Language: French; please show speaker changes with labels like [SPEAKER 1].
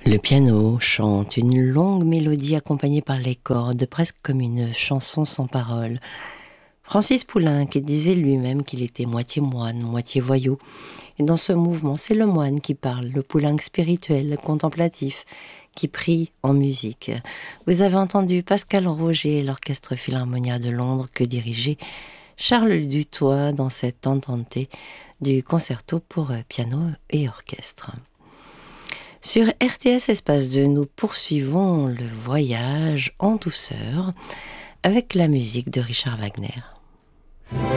[SPEAKER 1] Le piano chante une longue mélodie accompagnée par les cordes, presque comme une chanson sans parole. Francis Poulenc qui disait lui-même qu'il était moitié moine, moitié voyou. Et dans ce mouvement, c'est le moine qui parle, le Poulenc spirituel, contemplatif, qui prie en musique. Vous avez entendu Pascal Roger et l'Orchestre Philharmonia de Londres que dirigeait Charles Dutoit dans cette entente du concerto pour piano et orchestre. Sur RTS Espace 2, nous poursuivons le voyage en douceur avec la musique de Richard Wagner.